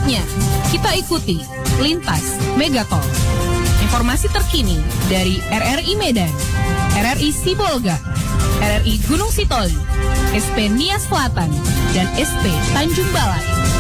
Saatnya kita ikuti Lintas Megatol. Informasi terkini dari RRI Medan, RRI Sibolga, RRI Gunung Sitoli, SP Nias Selatan, dan SP Tanjung Balai.